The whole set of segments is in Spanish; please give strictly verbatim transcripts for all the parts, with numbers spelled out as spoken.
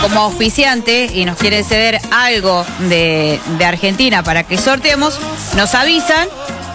como auspiciante y nos quiere ceder algo de, de Argentina para que sorteemos, nos avisan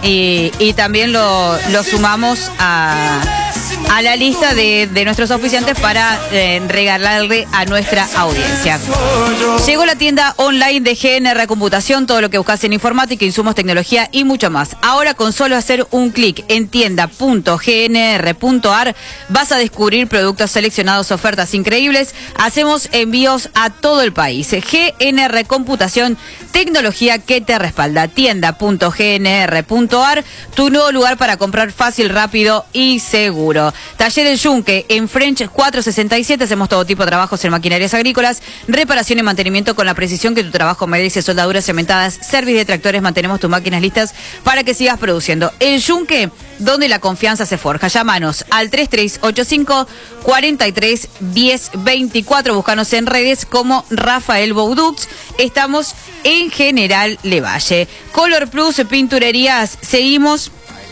y, y también lo, lo sumamos a, a la lista de, de nuestros auspiciantes para eh, regalarle a nuestra audiencia. Llegó la tienda online de G N R Computación, todo lo que buscas en informática, insumos, tecnología y mucho más. Ahora con solo hacer un clic en tienda punto g n r punto a r vas a descubrir productos seleccionados, ofertas increíbles. Hacemos envíos a todo el país. G N R Computación, tecnología que te respalda. tienda punto g n r punto a r, tu nuevo lugar para comprar fácil, rápido y seguro. Taller El Yunque, en French cuatrocientos sesenta y siete, hacemos todo tipo de trabajos en maquinarias agrícolas, reparación y mantenimiento con la precisión que tu trabajo merece, soldaduras cementadas, servicio de tractores, mantenemos tus máquinas listas para que sigas produciendo. El Yunque, donde la confianza se forja. Llámanos al tres tres ocho cinco, cuatro tres, uno cero dos cuatro, búscanos en redes como Rafael Boudux. Estamos en General Levalle. Color Plus Pinturerías, seguimos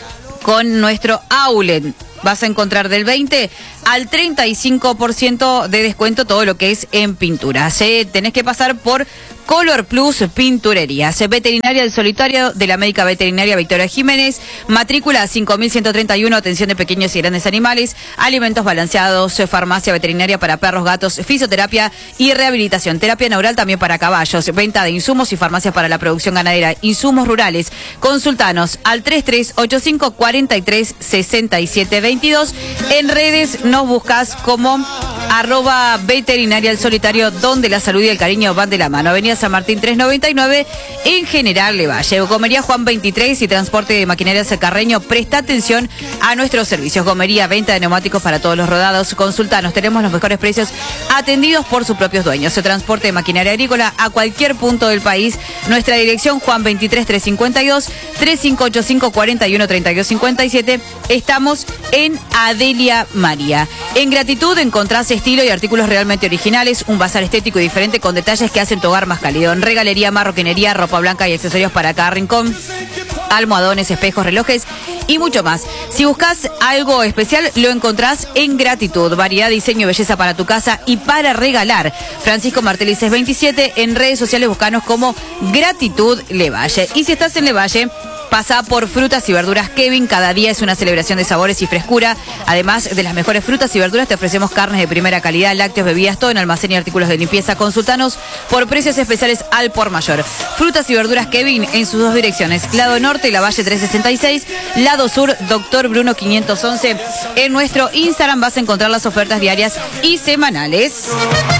con nuestro outlet. Vas a encontrar del veinte al treinta y cinco por ciento de descuento todo lo que es en pinturas. ¿eh? Tenés que pasar por Color Plus Pinturerías. Veterinaria del Solitario de la Médica Veterinaria Victoria Jiménez. Matrícula cinco mil ciento treinta y uno. Atención de pequeños y grandes animales. Alimentos balanceados. Farmacia veterinaria para perros, gatos. Fisioterapia y rehabilitación. Terapia neural también para caballos. Venta de insumos y farmacias para la producción ganadera. Insumos rurales. Consultanos al tres tres ocho cinco, cuatro tres, seis siete dos dos. En redes nos buscas como arroba veterinaria del Solitario, donde la salud y el cariño van de la mano. Avenida San Martín trescientos noventa y nueve, en General Levalle. Gomería Juan veintitrés y transporte de maquinarias El Carreño. Presta atención a nuestros servicios. Gomería, venta de neumáticos para todos los rodados. Consultanos, tenemos los mejores precios atendidos por sus propios dueños. El transporte de maquinaria agrícola a cualquier punto del país. Nuestra dirección Juan veintitrés trescientos cincuenta y dos, tres cinco ocho cinco, cuatro uno, tres dos cinco siete. Estamos en Adelia María. En Gratitud encontrás estilo y artículos realmente originales, un bazar estético y diferente con detalles que hacen tu hogar más cálido. En regalería, marroquinería, ropa blanca y accesorios para cada rincón, almohadones, espejos, relojes y mucho más. Si buscas algo especial, lo encontrás en Gratitud. Variedad, diseño y belleza para tu casa y para regalar. Francisco Martelly seiscientos veintisiete, en redes sociales buscanos como Gratitud Levalle. Y si estás en Levalle, pasa por Frutas y Verduras Kevin. Cada día es una celebración de sabores y frescura. Además de las mejores frutas y verduras, te ofrecemos carnes de primera calidad, lácteos, bebidas, todo en almacén y artículos de limpieza. Consultanos por precios especiales al por mayor. Frutas y Verduras Kevin en sus dos direcciones. Lado norte, Lavalle trescientos sesenta y seis. Lado sur, Doctor Bruno quinientos once. En nuestro Instagram vas a encontrar las ofertas diarias y semanales.